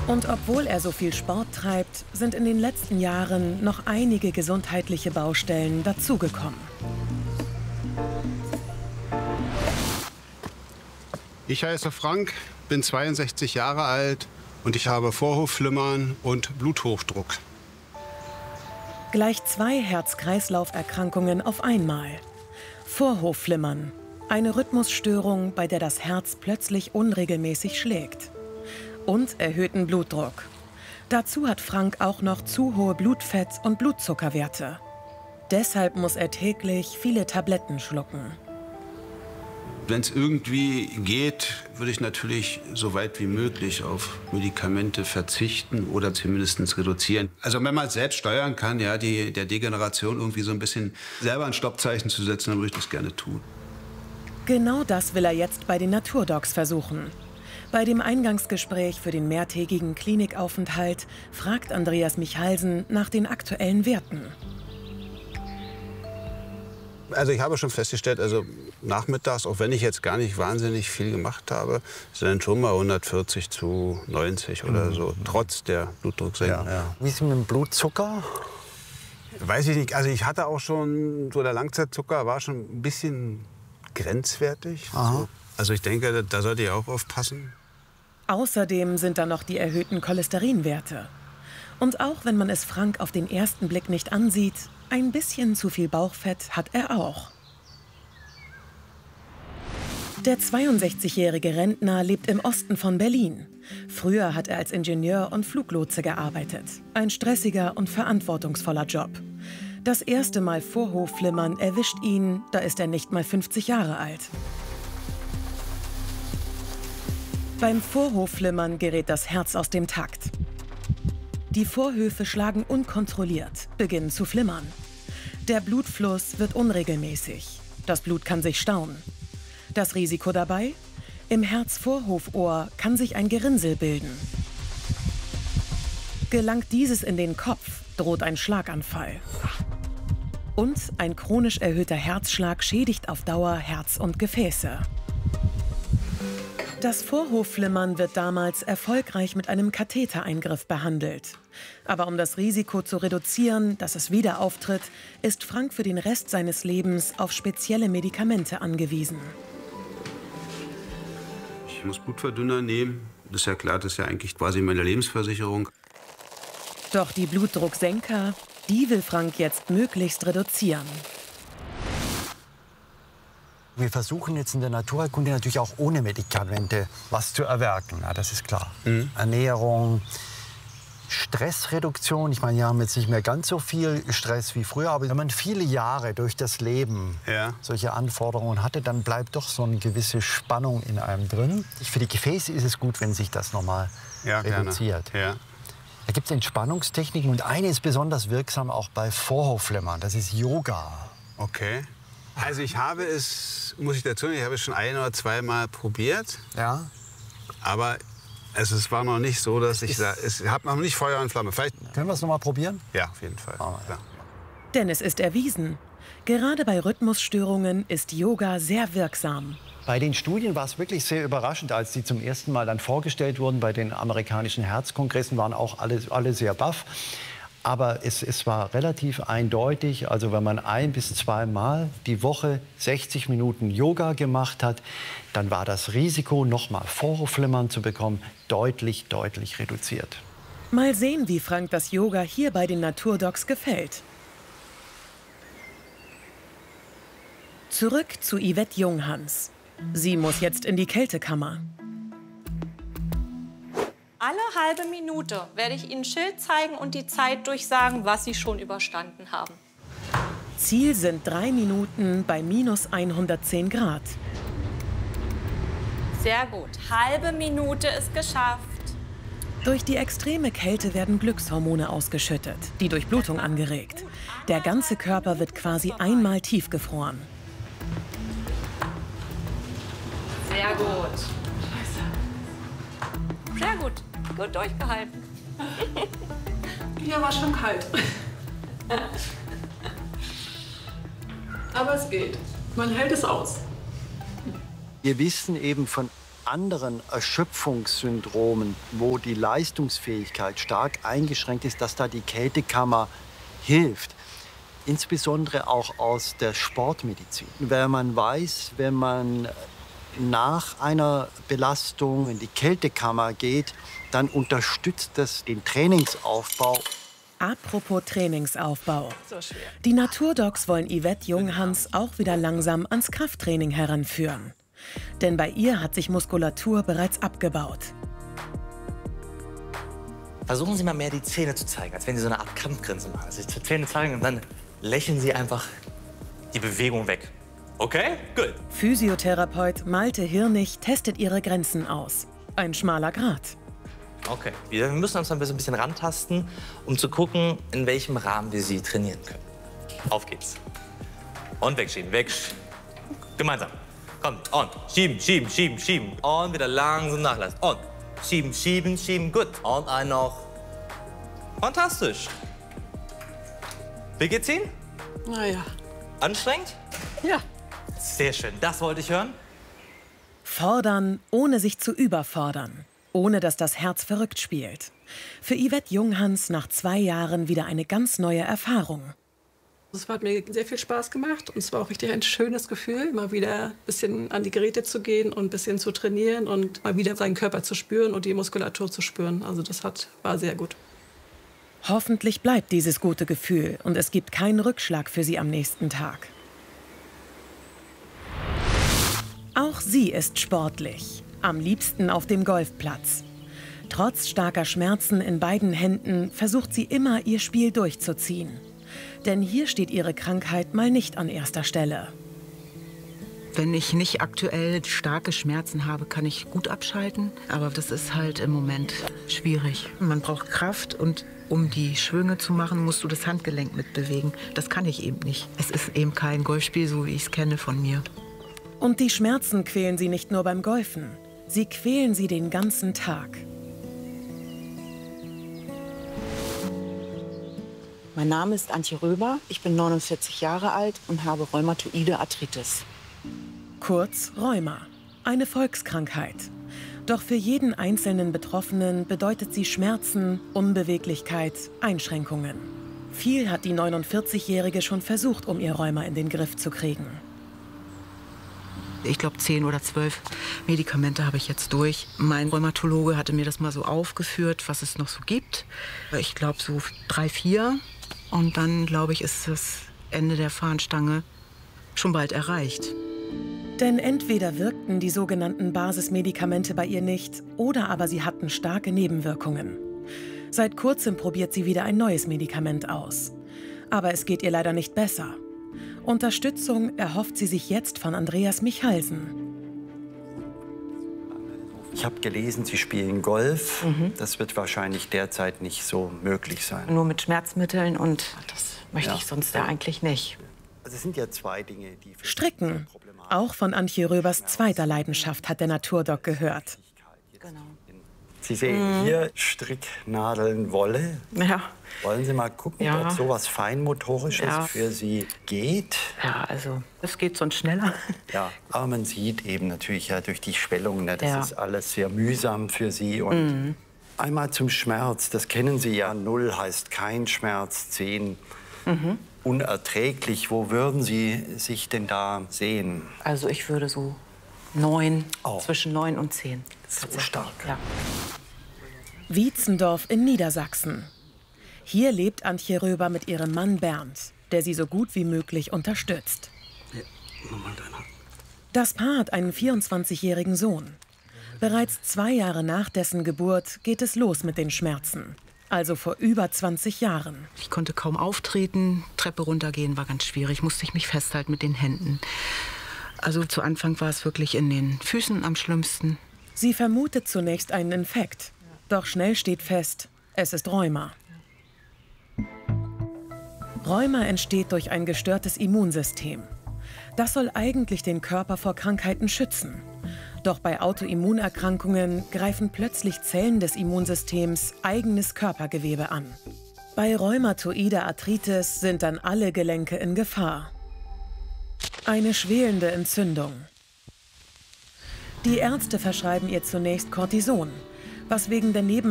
Und obwohl er so viel Sport treibt, sind in den letzten Jahren noch einige gesundheitliche Baustellen dazugekommen. Ich heiße Frank, bin 62 Jahre alt und ich habe Vorhofflimmern und Bluthochdruck. Gleich 2 Herz-Kreislauf-Erkrankungen auf einmal. Vorhofflimmern, eine Rhythmusstörung, bei der das Herz plötzlich unregelmäßig schlägt. Und erhöhten Blutdruck. Dazu hat Frank auch noch zu hohe Blutfett- und Blutzuckerwerte. Deshalb muss er täglich viele Tabletten schlucken. Wenn es irgendwie geht, würde ich natürlich so weit wie möglich auf Medikamente verzichten oder zumindest reduzieren. Also wenn man es selbst steuern kann, ja, der Degeneration irgendwie so ein bisschen selber ein Stoppzeichen zu setzen, dann würde ich das gerne tun. Genau das will er jetzt bei den Naturdocs versuchen. Bei dem Eingangsgespräch für den mehrtägigen Klinikaufenthalt fragt Andreas Michalsen nach den aktuellen Werten. Also ich habe schon festgestellt, also nachmittags, auch wenn ich jetzt gar nicht wahnsinnig viel gemacht habe, sind dann schon mal 140 zu 90 oder so, trotz der Blutdrucksenkung. Ja, ja. Wie ist es mit dem Blutzucker? Weiß ich nicht. Also ich hatte auch schon, so der Langzeitzucker war schon ein bisschen grenzwertig. So. Also ich denke, da sollte ich auch aufpassen. Außerdem sind da noch die erhöhten Cholesterinwerte. Und auch wenn man es Frank auf den ersten Blick nicht ansieht, ein bisschen zu viel Bauchfett hat er auch. Der 62-jährige Rentner lebt im Osten von Berlin. Früher hat er als Ingenieur und Fluglotse gearbeitet. Ein stressiger und verantwortungsvoller Job. Das erste Mal Vorhofflimmern erwischt ihn, da ist er nicht mal 50 Jahre alt. Beim Vorhofflimmern gerät das Herz aus dem Takt. Die Vorhöfe schlagen unkontrolliert, beginnen zu flimmern. Der Blutfluss wird unregelmäßig. Das Blut kann sich stauen. Das Risiko dabei? Im Herzvorhofohr kann sich ein Gerinnsel bilden. Gelangt dieses in den Kopf, droht ein Schlaganfall. Und ein chronisch erhöhter Herzschlag schädigt auf Dauer Herz und Gefäße. Das Vorhofflimmern wird damals erfolgreich mit einem Kathetereingriff behandelt. Aber um das Risiko zu reduzieren, dass es wieder auftritt, ist Frank für den Rest seines Lebens auf spezielle Medikamente angewiesen. Ich muss Blutverdünner nehmen. Das ist ja klar, das ist ja eigentlich quasi meine Lebensversicherung. Doch die Blutdrucksenker, die will Frank jetzt möglichst reduzieren. Wir versuchen jetzt in der Naturheilkunde natürlich auch ohne Medikamente was zu erwirken. Ja, das ist klar. Ernährung, Stressreduktion. Ich meine, wir haben jetzt nicht mehr ganz so viel Stress wie früher, aber wenn man viele Jahre durch das Leben solche Anforderungen hatte, dann bleibt doch so eine gewisse Spannung in einem drin. Für die Gefäße ist es gut, wenn sich das nochmal reduziert. Ja. Da gibt es Entspannungstechniken und eine ist besonders wirksam auch bei Vorhofflimmern. Das ist Yoga. Okay. Also ich habe es, muss ich dazu sagen, ich habe es schon 1- oder 2-mal probiert. Ja. Aber es war noch nicht so, dass ich habe noch nicht Feuer und Flamme. Vielleicht können wir es noch mal probieren? Ja, auf jeden Fall. Ja. Denn es ist erwiesen, gerade bei Rhythmusstörungen ist Yoga sehr wirksam. Bei den Studien war es wirklich sehr überraschend, als die zum ersten Mal dann vorgestellt wurden. Bei den amerikanischen Herzkongressen waren auch alle sehr baff. Aber es war relativ eindeutig, also wenn man 1- bis 2-mal die Woche 60 Minuten Yoga gemacht hat, dann war das Risiko, nochmal Vorhofflimmern zu bekommen, deutlich, deutlich reduziert. Mal sehen, wie Frank das Yoga hier bei den Naturdocs gefällt. Zurück zu Yvette Junghans. Sie muss jetzt in die Kältekammer. Alle halbe Minute werde ich Ihnen ein Schild zeigen und die Zeit durchsagen, was Sie schon überstanden haben. Ziel sind 3 Minuten bei minus 110 Grad. Sehr gut. Halbe Minute ist geschafft. Durch die extreme Kälte werden Glückshormone ausgeschüttet, die Durchblutung angeregt. Der ganze Körper wird quasi einmal tiefgefroren. Sehr gut. Sehr gut. Gut durchgehalten. Ja, war schon kalt. Aber es geht. Man hält es aus. Wir wissen eben von anderen Erschöpfungssyndromen, wo die Leistungsfähigkeit stark eingeschränkt ist, dass da die Kältekammer hilft. Insbesondere auch aus der Sportmedizin. Weil man weiß, wenn man nach einer Belastung in die Kältekammer geht, dann unterstützt das den Trainingsaufbau. Apropos Trainingsaufbau. Die Naturdocs wollen Yvette Junghans auch wieder langsam ans Krafttraining heranführen. Denn bei ihr hat sich Muskulatur bereits abgebaut. Versuchen Sie mal mehr die Zähne zu zeigen, als wenn Sie so eine Art Kampfgrinsen machen. Also die Zähne zeigen und dann lächeln Sie einfach die Bewegung weg. Okay? Gut. Physiotherapeut Malte Hirnig testet ihre Grenzen aus. Ein schmaler Grat. Okay. Wir müssen uns ein bisschen rantasten, um zu gucken, in welchem Rahmen wir sie trainieren können. Auf geht's. Und wegschieben, Gemeinsam. Komm, und schieben, schieben, schieben, schieben. Und wieder langsam nachlassen. Und schieben, schieben, schieben. Gut. Und ein noch. Fantastisch. Wie geht's Ihnen? Naja. Anstrengend? Ja. Sehr schön. Das wollte ich hören. Fordern, ohne sich zu überfordern. Ohne dass das Herz verrückt spielt. Für Yvette Junghans nach 2 Jahren wieder eine ganz neue Erfahrung. Es hat mir sehr viel Spaß gemacht und es war auch richtig ein schönes Gefühl, mal wieder ein bisschen an die Geräte zu gehen und ein bisschen zu trainieren und mal wieder seinen Körper zu spüren und die Muskulatur zu spüren. Also das war sehr gut. Hoffentlich bleibt dieses gute Gefühl und es gibt keinen Rückschlag für sie am nächsten Tag. Auch sie ist sportlich. Am liebsten auf dem Golfplatz. Trotz starker Schmerzen in beiden Händen versucht sie immer, ihr Spiel durchzuziehen. Denn hier steht ihre Krankheit mal nicht an erster Stelle. Wenn ich nicht aktuell starke Schmerzen habe, kann ich gut abschalten. Aber das ist halt im Moment schwierig. Man braucht Kraft und um die Schwünge zu machen, musst du das Handgelenk mitbewegen. Das kann ich eben nicht. Es ist eben kein Golfspiel, so wie ich es kenne von mir. Und die Schmerzen quälen sie nicht nur beim Golfen. Sie quälen sie den ganzen Tag. Mein Name ist Antje Röber, ich bin 49 Jahre alt und habe rheumatoide Arthritis. Kurz Rheuma, eine Volkskrankheit. Doch für jeden einzelnen Betroffenen bedeutet sie Schmerzen, Unbeweglichkeit, Einschränkungen. Viel hat die 49-Jährige schon versucht, um ihr Rheuma in den Griff zu kriegen. Ich glaube 10 oder 12 Medikamente habe ich jetzt durch. Mein Rheumatologe hatte mir das mal so aufgeführt, was es noch so gibt. Ich glaube so 3, 4. Und dann, glaube ich, ist das Ende der Fahnenstange schon bald erreicht. Denn entweder wirkten die sogenannten Basismedikamente bei ihr nicht, oder aber sie hatten starke Nebenwirkungen. Seit kurzem probiert sie wieder ein neues Medikament aus. Aber es geht ihr leider nicht besser. Unterstützung erhofft sie sich jetzt von Andreas Michalsen. Ich habe gelesen, Sie spielen Golf. Das wird wahrscheinlich derzeit nicht so möglich sein. Nur mit Schmerzmitteln und das möchte ich sonst ja eigentlich nicht. Also es sind ja 2 Dinge, die... Stricken. Auch von Antje Röbers zweiter Leidenschaft hat der Naturdoc gehört. Genau. Sie sehen hier Stricknadeln, Wolle. Ja. Wollen Sie mal gucken, ob sowas Feinmotorisches für Sie geht? Ja, also es geht sonst schneller. Ja, aber man sieht eben natürlich ja durch die Schwellungen, ne, das ist alles sehr mühsam für Sie. Und einmal zum Schmerz, das kennen Sie ja. 0 heißt kein Schmerz, 10 unerträglich. Wo würden Sie sich denn da sehen? Also ich würde so 9, zwischen 9 und 10. So stark. Ja. Wietzendorf in Niedersachsen. Hier lebt Antje Röber mit ihrem Mann Bernd, der sie so gut wie möglich unterstützt. Das Paar hat einen 24-jährigen Sohn. Bereits 2 Jahre nach dessen Geburt geht es los mit den Schmerzen. Also vor über 20 Jahren. Ich konnte kaum auftreten, Treppe runtergehen war ganz schwierig, musste ich mich festhalten mit den Händen. Also zu Anfang war es wirklich in den Füßen am schlimmsten. Sie vermutet zunächst einen Infekt. Doch schnell steht fest, es ist Rheuma. Rheuma entsteht durch ein gestörtes Immunsystem. Das soll eigentlich den Körper vor Krankheiten schützen. Doch bei Autoimmunerkrankungen greifen plötzlich Zellen des Immunsystems eigenes Körpergewebe an. Bei rheumatoider Arthritis sind dann alle Gelenke in Gefahr. Eine schwelende Entzündung. Die Ärzte verschreiben ihr zunächst Cortison, was wegen der